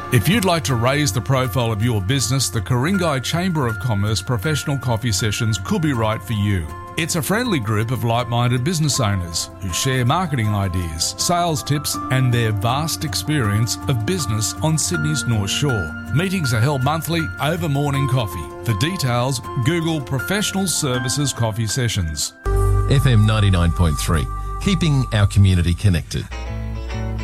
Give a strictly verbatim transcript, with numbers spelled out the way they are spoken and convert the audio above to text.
If you'd like to raise the profile of your business, the Ku-ring-gai Chamber of Commerce Professional Coffee Sessions could be right for you. It's a friendly group of like-minded business owners who share marketing ideas, sales tips and their vast experience of business on Sydney's North Shore. Meetings are held monthly over morning coffee. For details, Google Professional Services Coffee Sessions. F M ninety-nine point three, keeping our community connected.